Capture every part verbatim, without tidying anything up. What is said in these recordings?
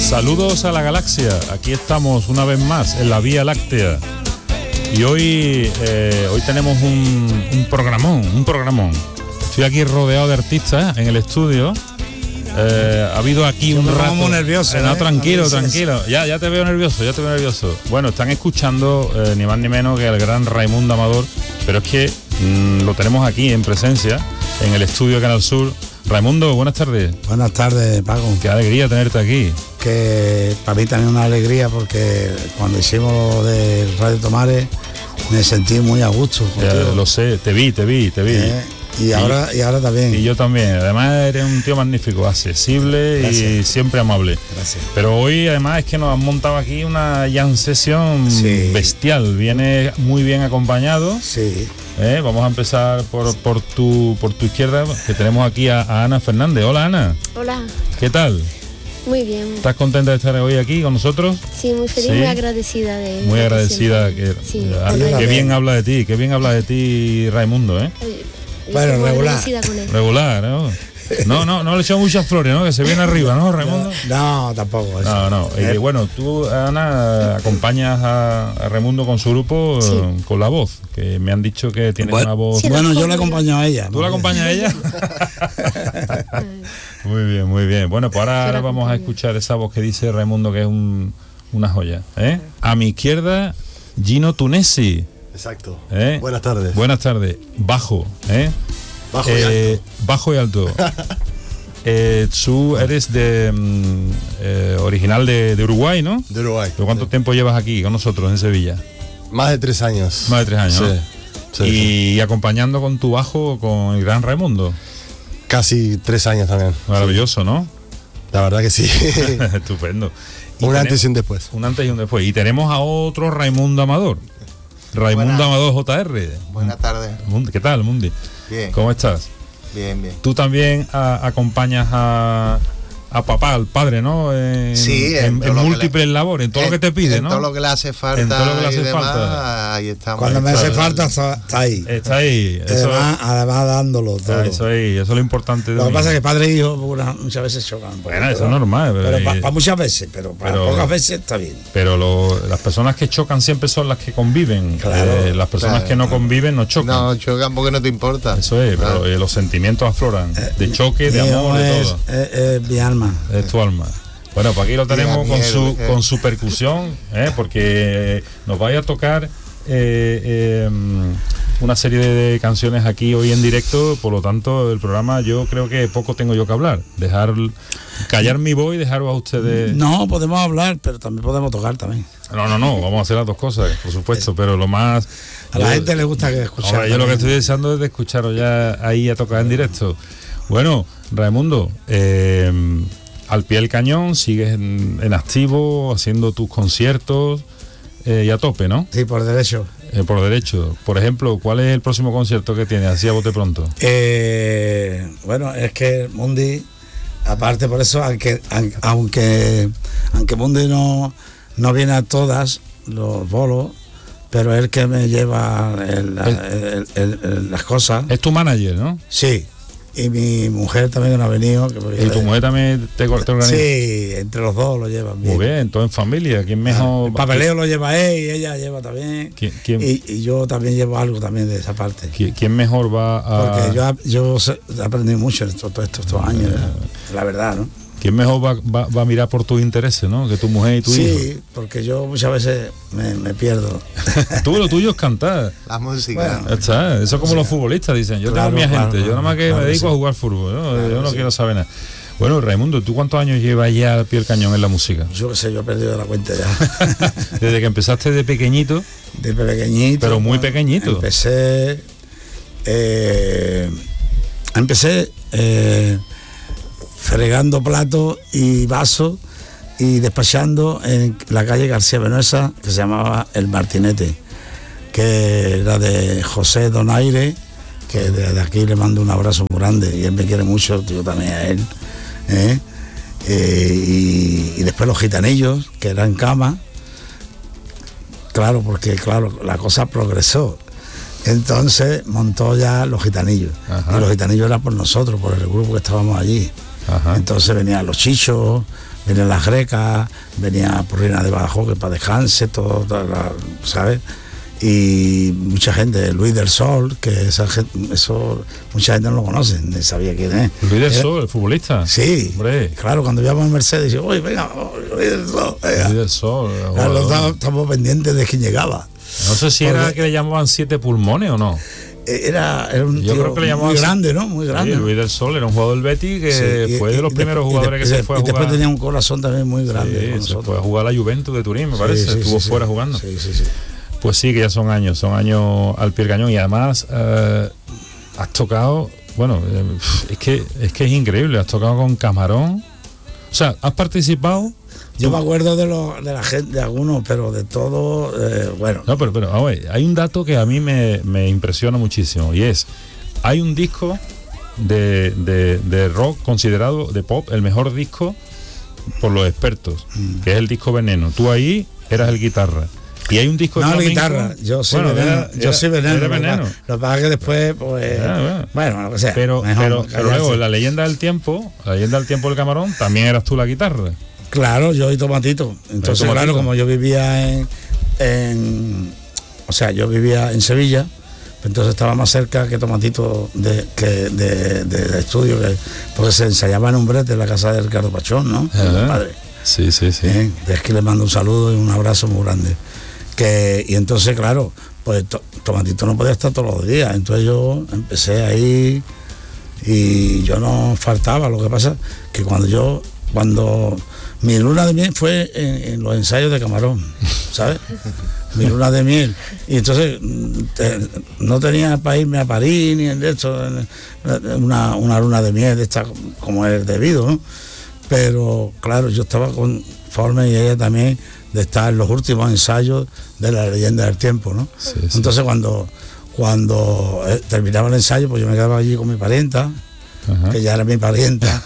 Saludos a la galaxia, aquí estamos una vez más en la Vía Láctea y hoy eh, hoy tenemos un, un programón, un programón. Estoy aquí rodeado de artistas en el estudio. Eh, ha habido aquí Yo un me rato. pongo muy nervioso, Eh, no, ¿eh? tranquilo, A veces. tranquilo. Ya, ya te veo nervioso, ya te veo nervioso. Bueno, están escuchando eh, ni más ni menos que al gran Raimundo Amador, pero es que mmm, lo tenemos aquí en presencia, en el estudio de Canal Sur. Raimundo, buenas tardes. Buenas tardes, Paco. Qué alegría tenerte aquí. Que para mí también una alegría porque cuando hicimos lo de Radio Tomares me sentí muy a gusto Ya, contigo. lo sé, te vi, te vi, te vi. Eh, y ahora y ahora también. Y yo también. Además eres un tío magnífico, accesible y Gracias. siempre amable. Gracias. Pero hoy además es que nos han montado aquí una jam session Sí. bestial. Viene muy bien acompañado. Sí. ¿eh? Vamos a empezar por, por, tu, por tu izquierda, que tenemos aquí a, a Ana Fernández. Hola, Ana. Hola, ¿Qué tal? muy bien. ¿Estás contenta de estar hoy aquí con nosotros? Sí, muy feliz, Sí. muy agradecida de Muy de agradecida. siempre. Que, Sí, ah, con qué Raimundo. bien habla de ti, qué bien habla de ti Raimundo, ¿eh? Oye, yo Bueno, estoy muy regular. agradecida con él. Regular, ¿no? No, no, no le echamos muchas flores, ¿no? Que se viene arriba, ¿no, Raimundo? No, tampoco. eso. No, no. Eh, Eh, bueno, tú, Ana, acompañas a, a Raimundo con su grupo Sí. eh, con la voz, que me han dicho que tiene Bueno, una voz. Sí, bueno, no, yo no, le acompaño a ella. ¿Tú la acompañas a ella? Muy bien, muy bien. Bueno, pues ahora, Yo la ahora vamos a acompaño. escuchar esa voz que dice Raimundo, que es un, una joya. ¿eh? A mi izquierda, Gino Tunesi. Exacto. ¿eh? Buenas tardes. Buenas tardes. Bajo, ¿eh? Bajo y Eh, alto. Bajo y alto. Eh, tú eres de mm, eh, original de, de Uruguay, ¿no? De Uruguay. ¿Pero cuánto Sí. tiempo llevas aquí con nosotros en Sevilla? Más de tres años. Más de tres años, Sí. ¿no? Sí, y, sí. acompañando con tu bajo con el gran Raimundo. Casi tres años también. Maravilloso, ¿no? La verdad que sí. Estupendo. Y Un tenemos- antes y un después. Un antes y un después. Y tenemos a otro Raimundo Amador. Raimundo Buenas. Amador J R. Buenas tardes. Mundi, ¿qué tal, Mundi? Bien, ¿Cómo estás? bien, bien. Tú también a- acompañas a, a papá, al padre, ¿no? En, Sí, en en, todo en lo que múltiples le- labores, en todo lo que te pide, en ¿no? todo lo que le hace falta. En todo lo que le hace y demás, falta. ahí estamos. Cuando me Ahí hace está. falta está, está ahí. Está ahí. Eso, Además, además dándolo todo. ah, eso, ahí, eso es lo importante. de Lo que mí. pasa es que padre e hijo una- muchas veces chocan. un poco, Bueno, eso pero- es normal, pero- Pero para muchas veces, pero para pero- pocas veces está bien. Pero lo- las personas que chocan siempre son las que conviven. Claro, Eh, las personas claro, que no claro. conviven no chocan. No, chocan porque no te importa. Eso es, pero Claro. eh, los sentimientos afloran. De choque, de Mi hijo amor, de es, todo. es- es mi alma. Es tu alma. Bueno, pues aquí lo tenemos Diga con mierda, su, eh. con su percusión, ¿eh? porque nos vaya a tocar eh, eh, una serie de canciones aquí hoy en directo, por lo tanto el programa yo creo que poco tengo yo que hablar. Dejar callar mi voz y dejaros a ustedes. No, podemos hablar, pero también podemos tocar también. No, no, no, vamos a hacer las dos cosas, por supuesto, pero lo más. A la yo- gente le gusta que escuchar. Ahora, yo lo que también. estoy deseando es de escucharos ya ahí a tocar en directo. Bueno, Raimundo, eh, al pie del cañón, sigues en, en activo, haciendo tus conciertos eh, y a tope, ¿no? Sí, por derecho. Eh, por derecho. Por ejemplo, ¿cuál es el próximo concierto que tienes? Así a bote pronto. Eh, bueno, es que Mundi, aparte por eso, aunque aunque aunque Mundi no, no viene a todas los bolos, pero es el que me lleva el- la- el- el- el- las cosas. Es tu manager, ¿no? Sí. Y mi mujer también no ha venido. Que porque- Y tu mujer también te, te organiza. Sí, entre los dos lo llevan bien. Muy bien, todo en familia. ¿Quién mejor? El papeleo lo lleva él y ella lleva también. ¿Quién, quién- Y, y yo también llevo algo también de esa parte. quién- quién mejor va a.? Porque yo, yo sé- he aprendido mucho en estos, todos estos, estos años, la verdad, ¿no? ¿Quién mejor va, va- va a mirar por tus intereses, ¿no? Que tu mujer y tu hijo. Sí, porque yo muchas veces me, me pierdo. Tú lo tuyo es cantar. La música. Bueno. Ya está, eso es como los futbolistas dicen, yo Claro, tengo mi claro, agente, yo claro, nada más que claro me que dedico sí. a jugar fútbol, ¿no? Claro yo no que quiero saber nada. Bueno, Raimundo, ¿tú cuántos años llevas ya al pie del cañón en la música? Yo qué sé, yo he perdido la cuenta ya. Desde que empezaste de pequeñito, De pequeñito. Pero muy bueno, pequeñito. Empecé. eh, empecé eh, fregando platos y vasos y despachando en la calle García Benoesa, que se llamaba El Martinete, que era de José Donaire, que desde aquí le mando un abrazo muy grande y él me quiere mucho, yo también a él. ¿eh? Eh, y, y después los gitanillos, que eran cama. Claro, porque claro, la cosa progresó. Entonces montó ya los gitanillos. Ajá. Y los gitanillos eran por nosotros, por el grupo que estábamos allí. Ajá. Entonces venían los chichos, venían las Grecas, venía Purrina de Badajoz, que para descanse, todo, toda la- ¿sabes? Y mucha gente, Luis del Sol, que esa gente, eso mucha gente no lo conoce, ni sabía quién es. Luis del Era- Sol, el futbolista. Sí, Hombre. claro, cuando íbamos en Mercedes, yo, oye, venga, Luis del Sol, venga. Luis del Sol. Claro, jugador. estamos, estamos pendientes de quién llegaba. No sé si era Porque- que le llamaban siete pulmones o no. Era, era un Yo tío creo que le llamaban muy así. grande, ¿no? Muy grande. Sí, ¿no? Luis del Sol era un jugador del Betis que Sí, y- fue de y- los y primeros de- y jugadores de- que se y fue a y después jugar. tenía un corazón también muy grande Sí, con se nosotros. fue a jugar a la Juventus de Turín, me Sí, parece. sí, Estuvo sí, fuera sí. jugando. Sí, sí, sí. Pues sí, que ya son años, son años al pie del cañón. Y además eh, has tocado, bueno, eh, es que es que es increíble, has tocado con Camarón. O sea, has participado. Yo me acuerdo de, los, de la gente, de algunos, pero de todo, eh, bueno. No, pero, pero vamos a ver, hay un dato que a mí me, me impresiona muchísimo y es, hay un disco de, de, de rock considerado, de pop, el mejor disco por los expertos, Mm. que es el disco Veneno. Tú ahí eras el guitarra. Y hay un disco de No, la flamenco- guitarra, yo soy Bueno, veneno, era- yo era- soy veneno, era lo que Veneno. pasa- lo que pasa es que después, pues, Ah, bueno. bueno, lo que sea. Pero, mejor pero, callarse. pero luego, la leyenda del tiempo, la leyenda del tiempo del Camarón, también eras tú la guitarra. Claro, yo y Tomatito. Entonces, Tomatito. claro, como yo vivía en, en- o sea, yo vivía en Sevilla, entonces estaba más cerca que Tomatito de, que de, de- de estudio, que, porque se ensayaba en un brete en la casa de Ricardo Pachón, ¿no? Ajá. Mi padre. Sí, sí, sí. Bien, es que le mando un saludo y un abrazo muy grande. Que, y entonces, claro, pues to- Tomatito no podía estar todos los días. Entonces yo empecé ahí y yo no faltaba. Lo que pasa que cuando yo, cuando mi luna de miel fue en, en los ensayos de Camarón, ¿sabes? Mi luna de miel. Y entonces mm, te- no tenía para irme a París ni en esto, en- una, una luna de miel de esta como es debido, ¿no? Pero claro, yo estaba conforme y ella también de estar en los últimos ensayos de la leyenda del tiempo, ¿no? Sí, sí. Entonces cuando cuando eh, terminaba el ensayo, pues yo me quedaba allí con mi parienta, Ajá. que ya era mi parienta,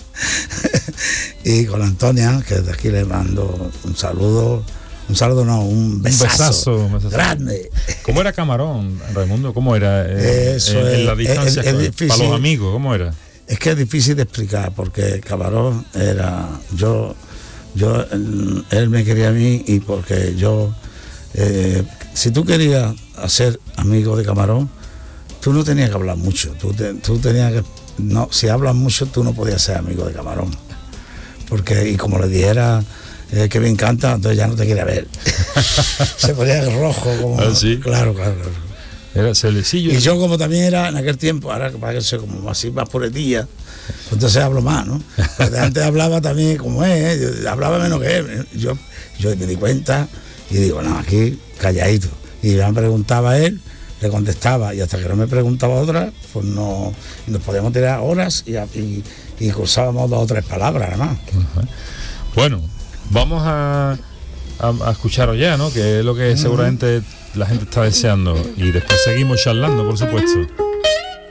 y con Antonia, que de aquí le mando un saludo, un saludo no, un besazo, besazo, un besazo. grande. ¿Cómo era Camarón, Raimundo? ¿Cómo era? eh, Eso en, en la es- distancia, es- es difícil. para los amigos, ¿cómo era? Es que es difícil de explicar porque Camarón era yo yo él, él me quería a mí y porque yo eh, si tú querías hacer amigo de Camarón tú no tenías que hablar mucho, tú, te- tú tenías que no, si hablas mucho tú no podías ser amigo de Camarón porque y como le dijera eh, que me encanta, entonces ya no te quiere ver. Se ponía rojo como ¿Ah, sí? claro, claro, claro. Era celecillo. Y yo como también era en aquel tiempo, ahora que parece como así más puretilla, pues entonces hablo más, ¿no? Pero antes hablaba también como es, yo hablaba menos que él. Yo, yo me di cuenta y digo, no, aquí calladito. Y me preguntaba él, le contestaba, y hasta que no me preguntaba otra, pues no, y nos podíamos tirar horas y, y, y cruzábamos dos o tres palabras nada más. Ajá. Bueno, vamos a, a, a escucharos ya, ¿no? Que es lo que seguramente la gente está deseando. Y después seguimos charlando, por supuesto.